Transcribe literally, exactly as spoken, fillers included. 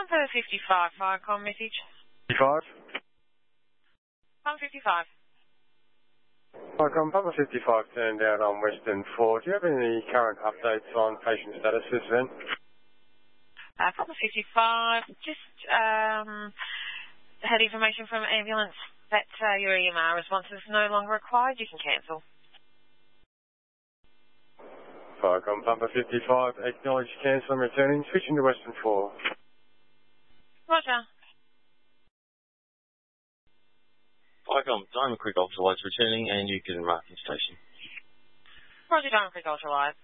Papa fifty-five, Firecom message. fifty-five? Papa fifty-five. Firecom, Papa fifty-five turned out on Western four. Do you have any current updates on patient status since then? Uh, Papa fifty-five, just um, had information from ambulance that uh, your E M R response is no longer required. You can cancel. Firecom, Papa fifty-five, acknowledge cancel and returning, switching to Western four. Roger. Firecom, Diamond Creek Ultralights returning and you can mark in station. Roger, Diamond Creek Ultralights.